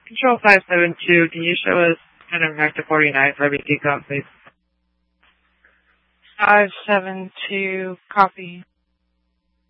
Control 572, can you show us Hector 49 for BT comp, please? 572, copy.